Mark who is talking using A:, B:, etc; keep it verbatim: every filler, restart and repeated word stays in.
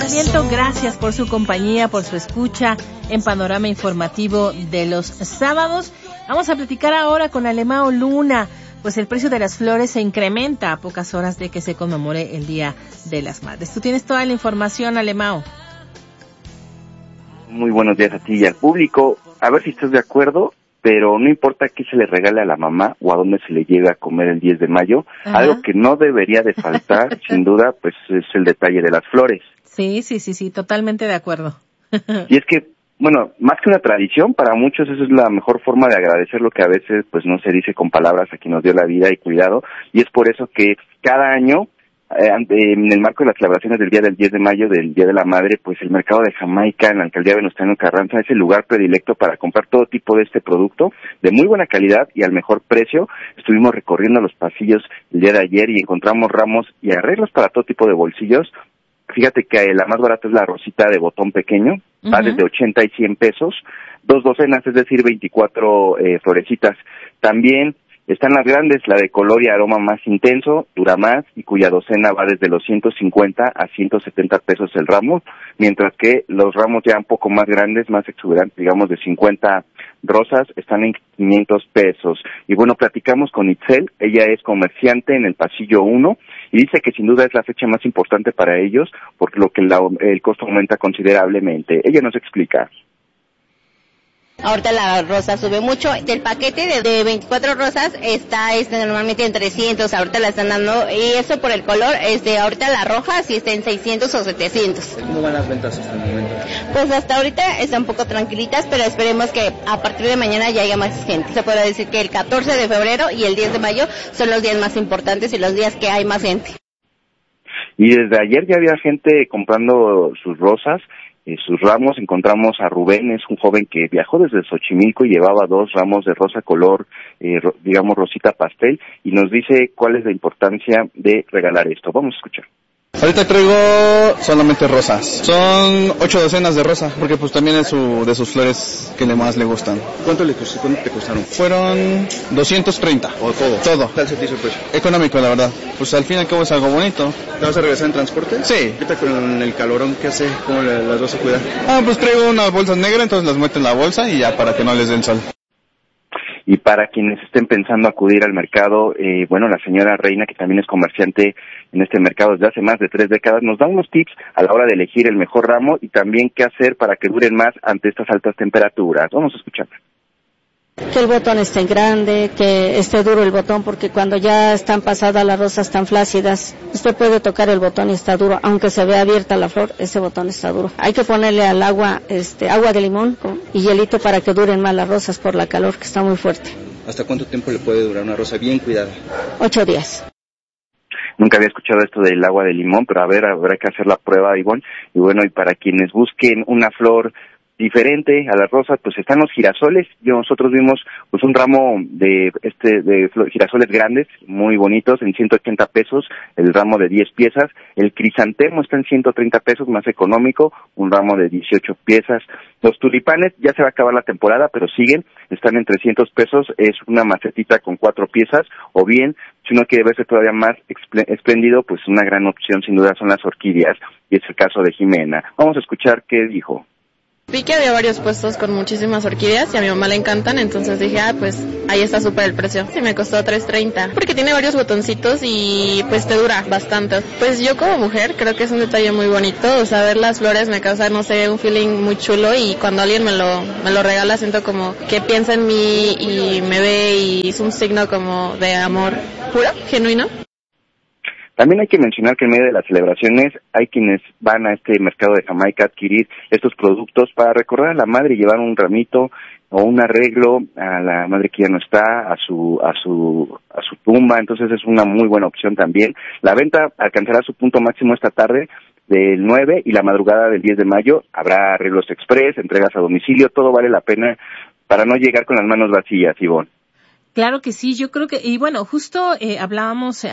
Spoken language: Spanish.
A: Sarmiento, gracias por su compañía, por su escucha en Panorama Informativo de los sábados. Vamos a platicar ahora con Alemao Luna. Pues el precio de las flores se incrementa a pocas horas de que se conmemore el Día de las Madres. Tú tienes toda la información, Alemao.
B: Muy buenos días a ti y al público. A ver si estás de acuerdo, pero no importa qué se le regale a la mamá o a dónde se le llegue a comer el diez de mayo, Ajá. algo que no debería de faltar, sin duda, pues es el detalle de las flores.
A: Sí, sí, sí, sí, totalmente de acuerdo.
B: Y es que, bueno, más que una tradición, para muchos eso es la mejor forma de agradecer lo que a veces pues no se dice con palabras a quien nos dio la vida y cuidado, y es por eso que cada año, eh, en el marco de las celebraciones del día del diez de mayo, del Día de la Madre, pues el mercado de Jamaica en la alcaldía Venustiano Carranza es el lugar predilecto para comprar todo tipo de este producto, de muy buena calidad y al mejor precio. Estuvimos recorriendo los pasillos el día de ayer y encontramos ramos y arreglos para todo tipo de bolsillos. Fíjate que la más barata es la rosita de botón pequeño, uh-huh. va desde ochenta y cien pesos, dos docenas, es decir, veinticuatro eh, florecitas. También están las grandes, la de color y aroma más intenso, dura más, y cuya docena va desde los ciento cincuenta a ciento setenta pesos el ramo, mientras que los ramos ya un poco más grandes, más exuberantes, digamos de cincuenta rosas, están en quinientos pesos. Y bueno, platicamos con Itzel, ella es comerciante en el pasillo uno, y dice que sin duda es la fecha más importante para ellos, por lo que la, el costo aumenta considerablemente. Ella nos explica.
C: Ahorita la rosa sube mucho. Del paquete de, de veinticuatro rosas está este, normalmente en trescientos, ahorita la están dando, y eso por el color, este, ahorita la roja sí está en seiscientos o setecientos.
D: ¿Cómo van las ventas hasta el momento?
C: Pues hasta ahorita están un poco tranquilitas, pero esperemos que a partir de mañana ya haya más gente. Se puede decir que el catorce de febrero y el diez de mayo son los días más importantes y los días que hay más gente.
B: Y desde ayer ya había gente comprando sus rosas, eh, sus ramos. Encontramos a Rubén, es un joven que viajó desde Xochimilco y llevaba dos ramos de rosa color, eh, ro, digamos rosita pastel, y nos dice cuál es la importancia de regalar esto. Vamos a escuchar.
E: Ahorita traigo solamente rosas. Son ocho docenas de rosa, porque pues también es su, de sus flores que le más le gustan.
D: ¿Cuánto le costó, cuánto te costaron?
E: Fueron doscientos treinta.
D: ¿O todo?
E: Todo.
D: ¿Tal se te hizo el precio?
E: Económico, la verdad. Pues al fin y al cabo es algo bonito.
D: ¿Te vas a regresar en transporte?
E: Sí.
D: ¿Qué tal con el calorón que hace? ¿Cómo las vas a cuidar?
E: Ah, pues traigo unas bolsas negras, entonces las meto en la bolsa y ya para que no les den sol.
B: Y para quienes estén pensando acudir al mercado, eh, bueno, la señora Reina, que también es comerciante en este mercado desde hace más de tres décadas, nos da unos tips a la hora de elegir el mejor ramo y también qué hacer para que duren más ante estas altas temperaturas. Vamos a escuchar.
F: Que el botón esté grande, que esté duro el botón, porque cuando ya están pasadas las rosas tan flácidas, usted puede tocar el botón y está duro, aunque se vea abierta la flor, ese botón está duro. Hay que ponerle al agua, este, agua de limón con, y hielito para que duren más las rosas por la calor que está muy fuerte.
D: ¿Hasta cuánto tiempo le puede durar una rosa bien cuidada?
F: Ocho días.
B: Nunca había escuchado esto del agua de limón, pero a ver, habrá que hacer la prueba, Ivonne. Y bueno, y para quienes busquen una flor diferente a las rosas, pues están los girasoles. Yo, nosotros vimos pues un ramo de este de girasoles grandes, muy bonitos, en ciento ochenta pesos, el ramo de diez piezas. El crisantemo está en ciento treinta pesos, más económico, un ramo de dieciocho piezas. Los tulipanes, ya se va a acabar la temporada, pero siguen, están en trescientos pesos, es una macetita con cuatro piezas, o bien, si uno quiere verse todavía más espléndido, pues una gran opción sin duda son las orquídeas, y es el caso de Jimena. Vamos a escuchar qué dijo.
G: Vi que había varios puestos con muchísimas orquídeas y a mi mamá le encantan, entonces dije, ah, pues ahí está súper el precio. Sí, me costó tres treinta, porque tiene varios botoncitos y pues te dura bastante. Pues yo como mujer creo que es un detalle muy bonito, o sea, ver las flores me causa, no sé, un feeling muy chulo, y cuando alguien me lo, me lo regala siento como que piensa en mí y me ve y es un signo como de amor puro, genuino.
B: También hay que mencionar que en medio de las celebraciones hay quienes van a este mercado de Jamaica a adquirir estos productos para recordar a la madre y llevar un ramito o un arreglo a la madre que ya no está, a su a su a su tumba. Entonces es una muy buena opción también. La venta alcanzará su punto máximo esta tarde del nueve y la madrugada del diez de mayo. Habrá arreglos express, entregas a domicilio, todo vale la pena para no llegar con las manos vacías, Ivonne.
A: Claro que sí, yo creo que, y bueno, justo eh, hablábamos